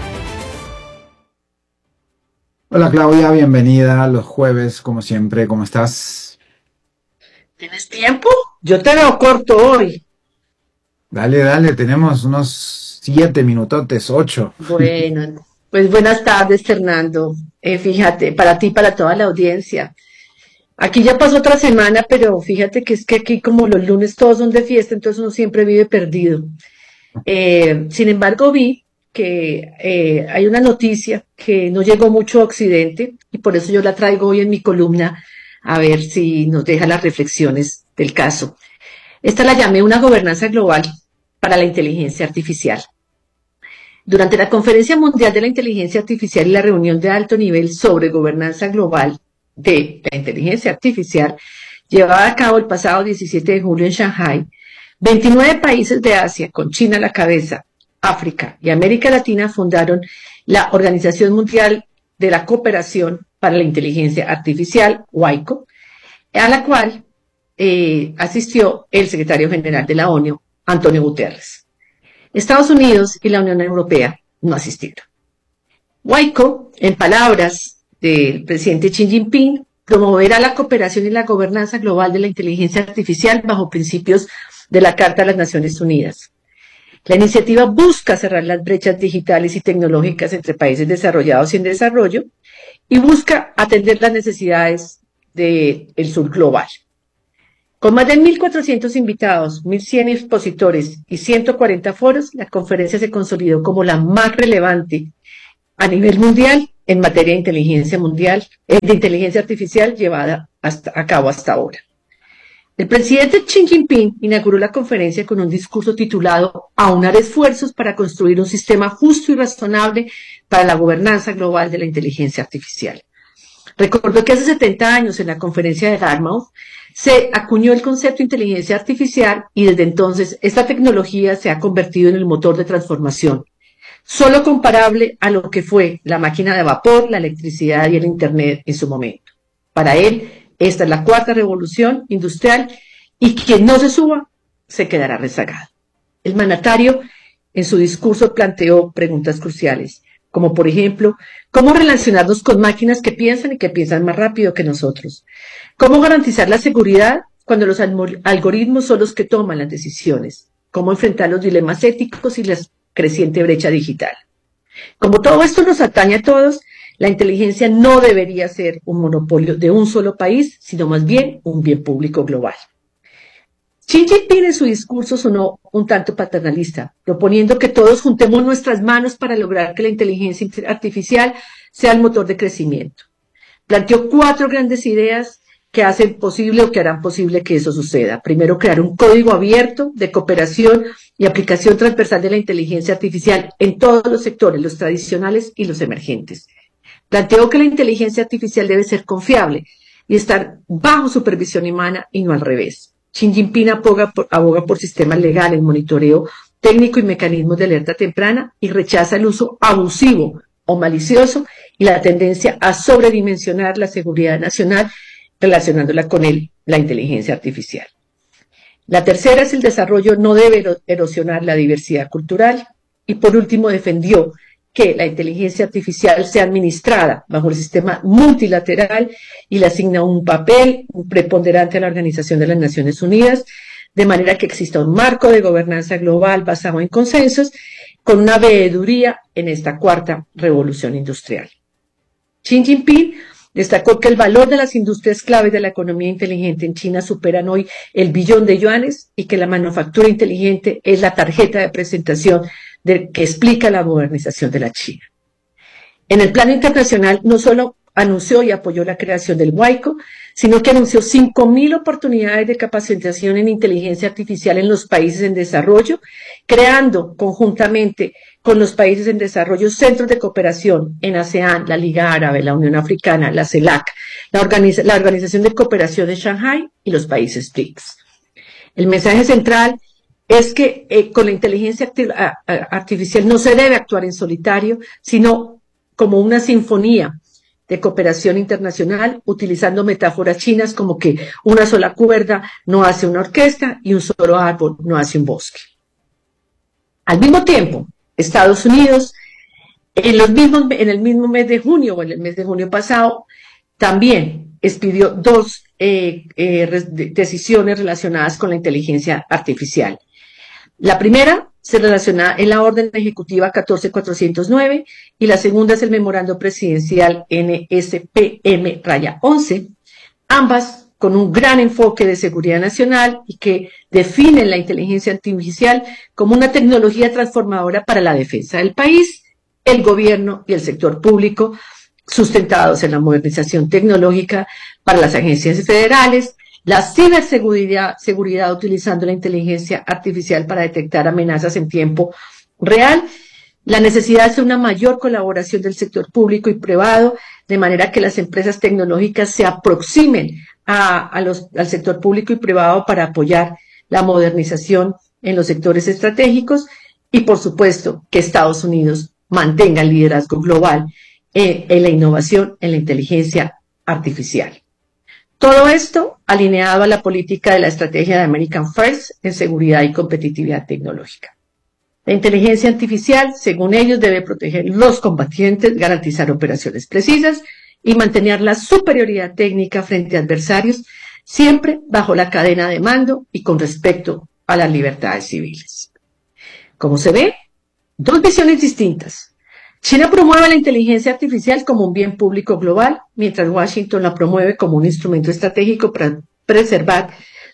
Hola Claudia, bienvenida los jueves, como siempre, ¿cómo estás? ¿Tienes tiempo? Yo te veo corto hoy. Dale, dale, tenemos unos siete minutotes, ocho. Bueno, pues buenas tardes, Fernando. Eh, fíjate, para ti y para toda la audiencia. Aquí ya pasó otra semana, pero fíjate que es que aquí como los lunes todos son de fiesta, entonces uno siempre vive perdido. Eh, sin embargo, vi que eh, hay una noticia que no llegó mucho a Occidente y por eso yo la traigo hoy en mi columna a ver si nos deja las reflexiones del caso. Esta la llamé una gobernanza global para la inteligencia artificial. Durante la Conferencia Mundial de la Inteligencia Artificial y la reunión de alto nivel sobre gobernanza global de la inteligencia artificial, llevada a cabo el pasado diecisiete de julio en Shanghái, veintinueve países de Asia, con China a la cabeza, África y América Latina fundaron la Organización Mundial de la Cooperación para la Inteligencia Artificial, WICO, a la cual eh, asistió el secretario general de la ONU, Antonio Guterres. Estados Unidos y la Unión Europea no asistieron. WICO, en palabras del presidente Xi Jinping, promoverá la cooperación y la gobernanza global de la inteligencia artificial bajo principios de la Carta de las Naciones Unidas. La iniciativa busca cerrar las brechas digitales y tecnológicas entre países desarrollados y en desarrollo y busca atender las necesidades del sur global. Con más de mil cuatrocientos invitados, mil cien expositores y ciento cuarenta foros, la conferencia se consolidó como la más relevante a nivel mundial en materia de inteligencia mundial, eh, de inteligencia artificial llevada hasta, a cabo hasta ahora. El presidente Xi Jinping inauguró la conferencia con un discurso titulado Aunar esfuerzos para construir un sistema justo y razonable para la gobernanza global de la inteligencia artificial. Recordó que hace setenta años en la conferencia de Dartmouth se acuñó el concepto de inteligencia artificial y desde entonces esta tecnología se ha convertido en el motor de transformación, solo comparable a lo que fue la máquina de vapor, la electricidad y el Internet en su momento. Para él, esta es la cuarta revolución industrial y quien no se suba se quedará rezagado. El mandatario en su discurso planteó preguntas cruciales, como por ejemplo, ¿cómo relacionarnos con máquinas que piensan y que piensan más rápido que nosotros? ¿Cómo garantizar la seguridad cuando los algoritmos son los que toman las decisiones? ¿Cómo enfrentar los dilemas éticos y la creciente brecha digital? Como todo esto nos atañe a todos, la inteligencia no debería ser un monopolio de un solo país, sino más bien un bien público global. Xi Jinping en su discurso sonó un tanto paternalista, proponiendo que todos juntemos nuestras manos para lograr que la inteligencia artificial sea el motor de crecimiento. Planteó cuatro grandes ideas que hacen posible o que harán posible que eso suceda. Primero, crear un código abierto de cooperación y aplicación transversal de la inteligencia artificial en todos los sectores, los tradicionales y los emergentes. Planteó que la inteligencia artificial debe ser confiable y estar bajo supervisión humana y no al revés. Xi Jinping aboga por, aboga por sistemas legales, monitoreo técnico y mecanismos de alerta temprana y rechaza el uso abusivo o malicioso y la tendencia a sobredimensionar la seguridad nacional relacionándola con el, la inteligencia artificial. La tercera es el desarrollo no debe erosionar la diversidad cultural y por último defendió que la inteligencia artificial sea administrada bajo el sistema multilateral y le asigna un papel preponderante a la Organización de las Naciones Unidas, de manera que exista un marco de gobernanza global basado en consensos, con una veeduría en esta cuarta revolución industrial. Xi Jinping destacó que el valor de las industrias claves de la economía inteligente en China superan hoy el billón de yuanes y que la manufactura inteligente es la tarjeta de presentación de, que explica la modernización de la China. En el plano internacional no solo anunció y apoyó la creación del WICO, sino que anunció cinco mil oportunidades de capacitación en inteligencia artificial en los países en desarrollo, creando conjuntamente con los países en desarrollo centros de cooperación en ASEAN, la Liga Árabe, la Unión Africana, la CELAC, la, Organiza la Organización de Cooperación de Shanghái y los países B R I C S. El mensaje central es que eh, con la inteligencia artificial no se debe actuar en solitario, sino como una sinfonía de cooperación internacional, utilizando metáforas chinas como que una sola cuerda no hace una orquesta y un solo árbol no hace un bosque. Al mismo tiempo, Estados Unidos, en, los mismos, en el mismo mes de junio o en el mes de junio pasado, también expidió dos eh, eh, decisiones relacionadas con la inteligencia artificial. La primera se relaciona en la orden ejecutiva catorce mil cuatrocientos nueve y la segunda es el memorando presidencial N S P M once, ambas con un gran enfoque de seguridad nacional y que definen la inteligencia artificial como una tecnología transformadora para la defensa del país, el gobierno y el sector público, sustentados en la modernización tecnológica para las agencias federales, la ciberseguridad seguridad utilizando la inteligencia artificial para detectar amenazas en tiempo real, la necesidad de hacer una mayor colaboración del sector público y privado, de manera que las empresas tecnológicas se aproximen a, a los, al sector público y privado para apoyar la modernización en los sectores estratégicos y, por supuesto, que Estados Unidos mantenga el liderazgo global en, en la innovación en la inteligencia artificial. Todo esto alineado a la política de la estrategia de American First en seguridad y competitividad tecnológica. La inteligencia artificial, según ellos, debe proteger los combatientes, garantizar operaciones precisas y mantener la superioridad técnica frente a adversarios, siempre bajo la cadena de mando y con respecto a las libertades civiles. Como se ve, dos visiones distintas. China promueve la inteligencia artificial como un bien público global, mientras Washington la promueve como un instrumento estratégico para preservar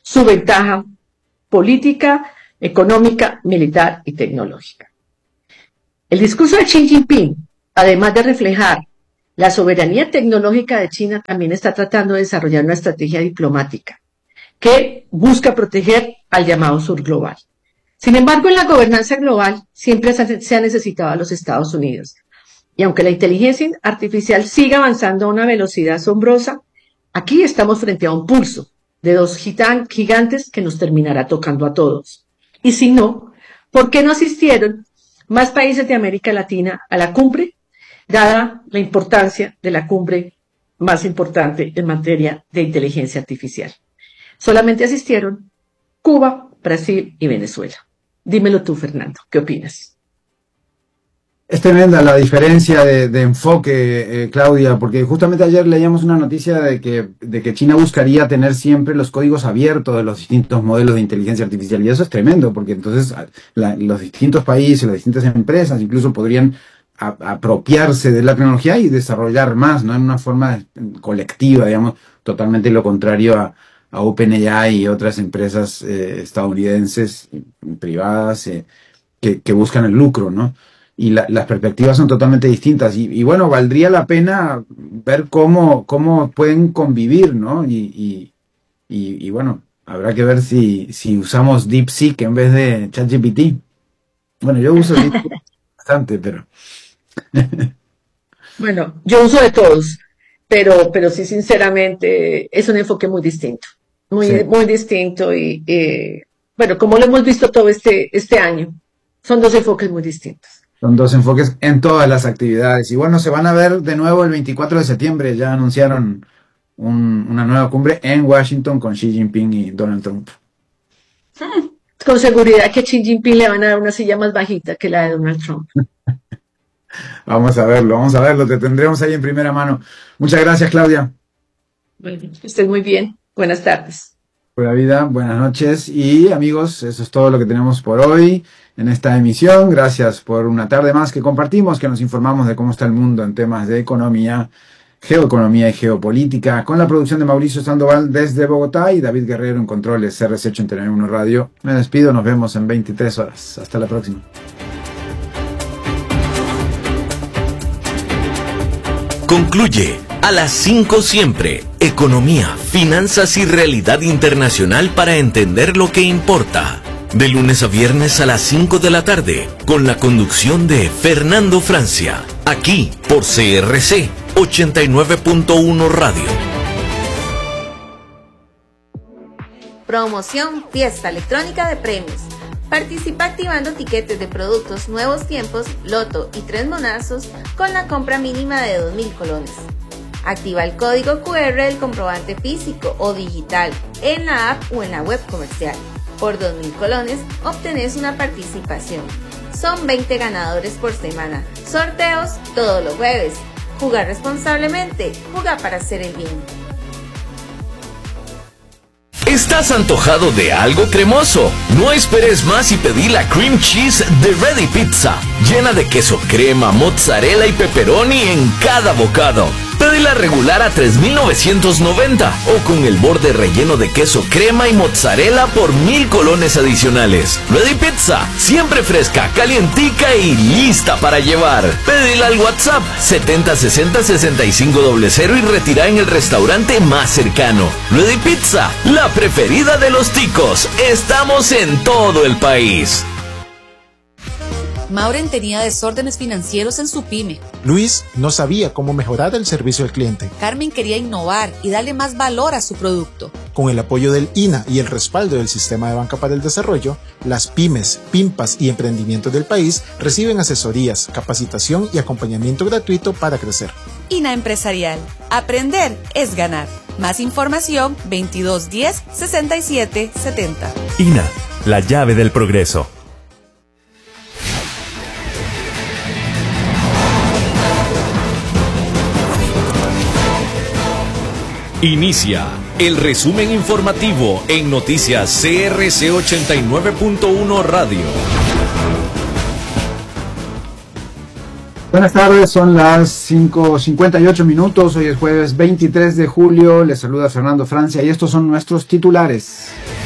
su ventaja política, económica, militar y tecnológica. El discurso de Xi Jinping, además de reflejar la soberanía tecnológica de China, también está tratando de desarrollar una estrategia diplomática que busca proteger al llamado sur global. Sin embargo, en la gobernanza global siempre se ha necesitado a los Estados Unidos. Y aunque la inteligencia artificial sigue avanzando a una velocidad asombrosa, aquí estamos frente a un pulso de dos gigantes que nos terminará tocando a todos. Y si no, ¿por qué no asistieron más países de América Latina a la cumbre, dada la importancia de la cumbre más importante en materia de inteligencia artificial? Solamente asistieron Cuba, Brasil y Venezuela. Dímelo tú, Fernando, ¿qué opinas? Es tremenda la diferencia de, de enfoque, eh, Claudia, porque justamente ayer leíamos una noticia de que, de que China buscaría tener siempre los códigos abiertos de los distintos modelos de inteligencia artificial, y eso es tremendo, porque entonces la, los distintos países, las distintas empresas incluso podrían a, apropiarse de la tecnología y desarrollar más, ¿no? En una forma colectiva, digamos, totalmente lo contrario a, a OpenAI y otras empresas eh, estadounidenses privadas eh, que, que buscan el lucro, ¿no? Y la, las perspectivas son totalmente distintas. Y, y bueno, valdría la pena ver cómo, cómo pueden convivir, ¿no? Y, y, y, y bueno, habrá que ver si, si usamos DeepSeek en vez de ChatGPT. Bueno, yo uso DeepSeek bastante, pero... Bueno, yo uso de todos, pero, pero sí, sinceramente, es un enfoque muy distinto. Muy, sí. muy distinto. Y, eh, bueno, como lo hemos visto todo este, este año, son dos enfoques muy distintos. Son dos enfoques en todas las actividades. Y bueno, se van a ver de nuevo el veinticuatro de septiembre. Ya anunciaron un, una nueva cumbre en Washington con Xi Jinping y Donald Trump. Con seguridad que a Xi Jinping le van a dar una silla más bajita que la de Donald Trump. Vamos a verlo, vamos a verlo. Te tendremos ahí en primera mano. Muchas gracias, Claudia. Bueno, que estés muy bien. Buenas tardes. Buena vida, buenas noches. Y amigos, eso es todo lo que tenemos por hoy en esta emisión. Gracias por una tarde más que compartimos, que nos informamos de cómo está el mundo en temas de economía, geoeconomía y geopolítica, con la producción de Mauricio Sandoval desde Bogotá y David Guerrero en controles C R C ochenta y nueve punto uno Radio. Me despido, nos vemos en veintitrés horas. Hasta la próxima. Concluye a las cinco siempre, economía, finanzas y realidad internacional para entender lo que importa. De lunes a viernes a las cinco de la tarde, con la conducción de Fernando Francia, aquí por C R C ochenta y nueve punto uno Radio. Promoción Fiesta Electrónica de Premios. Participa activando tiquetes de productos Nuevos Tiempos, Loto y Tres Monazos con la compra mínima de dos mil colones. Activa el código Q R del comprobante físico o digital en la app o en la web comercial. Por dos mil colones obtenés una participación. Son veinte ganadores por semana. Sorteos todos los jueves. Jugar responsablemente. Jugar para hacer el bien. ¿Estás antojado de algo cremoso? No esperes más y pedí la Cream Cheese de Ready Pizza, llena de queso crema, mozzarella y pepperoni en cada bocado. Pedila regular a tres mil novecientos noventa o con el borde relleno de queso crema y mozzarella por mil colones adicionales. Ready Pizza, siempre fresca, calientica y lista para llevar. Pedila al WhatsApp setenta sesenta sesenta y cinco cero cero y retira en el restaurante más cercano. Ready Pizza, la preferida de los ticos. Estamos en todo el país. Mauren tenía desórdenes financieros en su pyme. Luis no sabía cómo mejorar el servicio al cliente. Carmen quería innovar y darle más valor a su producto. Con el apoyo del I N A y el respaldo del Sistema de Banca para el Desarrollo, las pymes, pimpas y emprendimientos del país reciben asesorías, capacitación y acompañamiento gratuito para crecer. I N A Empresarial. Aprender es ganar. Más información veintidós diez sesenta y siete setenta. I N A, la llave del progreso. Inicia el resumen informativo en Noticias C R C ochenta y nueve punto uno Radio. Buenas tardes, son las cinco cincuenta y ocho minutos, hoy es jueves veintitrés de julio, les saluda Fernando Francia y estos son nuestros titulares.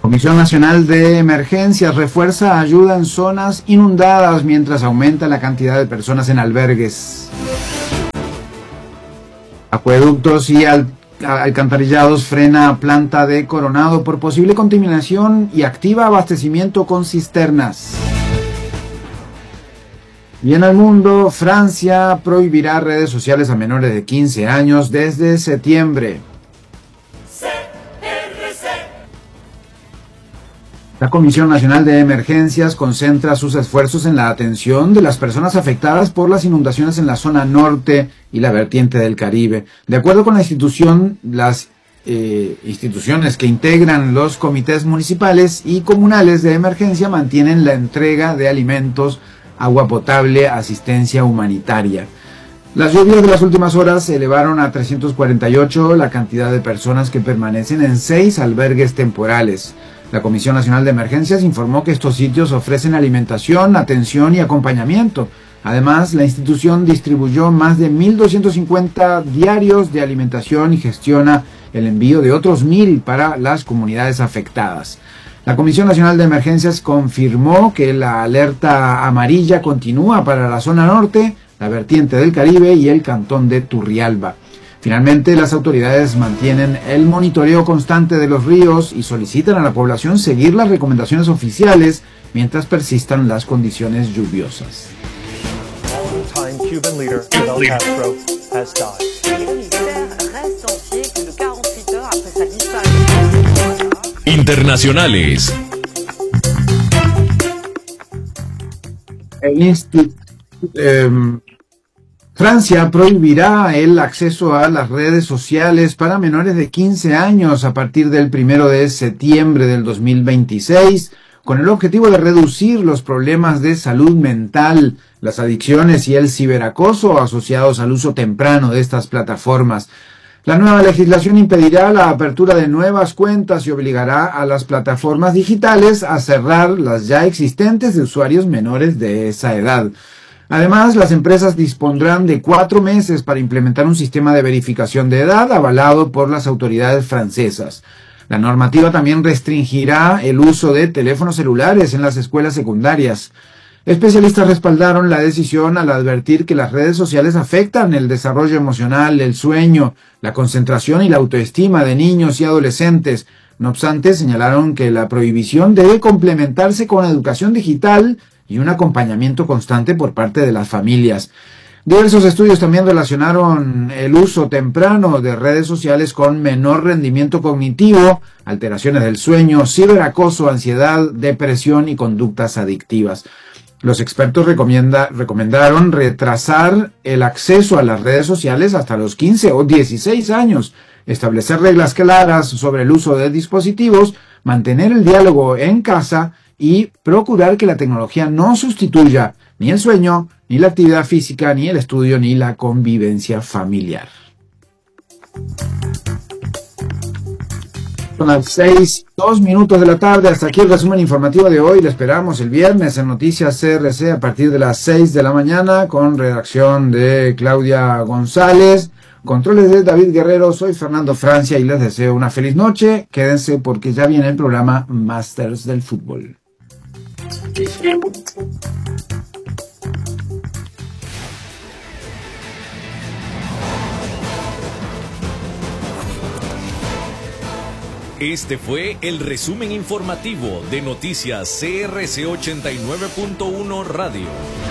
Comisión Nacional de Emergencias refuerza ayuda en zonas inundadas mientras aumenta la cantidad de personas en albergues. Acueductos y al, alcantarillados frena planta de Coronado por posible contaminación y activa abastecimiento con cisternas. Y en el mundo, Francia prohibirá redes sociales a menores de quince años desde septiembre. La Comisión Nacional de Emergencias concentra sus esfuerzos en la atención de las personas afectadas por las inundaciones en la zona norte y la vertiente del Caribe. De acuerdo con la institución, las eh, instituciones que integran los comités municipales y comunales de emergencia mantienen la entrega de alimentos, agua potable, asistencia humanitaria. Las lluvias de las últimas horas elevaron a trescientos cuarenta y ocho la cantidad de personas que permanecen en seis albergues temporales. La Comisión Nacional de Emergencias informó que estos sitios ofrecen alimentación, atención y acompañamiento. Además, la institución distribuyó más de mil doscientos cincuenta diarios de alimentación y gestiona el envío de otros mil para las comunidades afectadas. La Comisión Nacional de Emergencias confirmó que la alerta amarilla continúa para la zona norte, la vertiente del Caribe y el cantón de Turrialba. Finalmente, las autoridades mantienen el monitoreo constante de los ríos y solicitan a la población seguir las recomendaciones oficiales mientras persistan las condiciones lluviosas. Internacionales. El instituto... Eh, Francia prohibirá el acceso a las redes sociales para menores de quince años a partir del primero de septiembre del dos mil veintiséis, con el objetivo de reducir los problemas de salud mental, las adicciones y el ciberacoso asociados al uso temprano de estas plataformas. La nueva legislación impedirá la apertura de nuevas cuentas y obligará a las plataformas digitales a cerrar las ya existentes de usuarios menores de esa edad. Además, las empresas dispondrán de cuatro meses para implementar un sistema de verificación de edad avalado por las autoridades francesas. La normativa también restringirá el uso de teléfonos celulares en las escuelas secundarias. Especialistas respaldaron la decisión al advertir que las redes sociales afectan el desarrollo emocional, el sueño, la concentración y la autoestima de niños y adolescentes. No obstante, señalaron que la prohibición debe complementarse con educación digital y un acompañamiento constante por parte de las familias. Diversos estudios también relacionaron el uso temprano de redes sociales con menor rendimiento cognitivo, alteraciones del sueño, ciberacoso, ansiedad, depresión y conductas adictivas. Los expertos recomienda, recomendaron retrasar el acceso a las redes sociales hasta los quince o dieciséis años, establecer reglas claras sobre el uso de dispositivos, mantener el diálogo en casa y procurar que la tecnología no sustituya ni el sueño, ni la actividad física, ni el estudio, ni la convivencia familiar. Son las seis, dos minutos de la tarde. Hasta aquí el resumen informativo de hoy. Le esperamos el viernes en Noticias C R C a partir de las seis de la mañana con redacción de Claudia González. Controles de David Guerrero. Soy Fernando Francia y les deseo una feliz noche. Quédense porque ya viene el programa Masters del Fútbol. Este fue el resumen informativo de Noticias C R C ochenta y nueve punto uno Radio.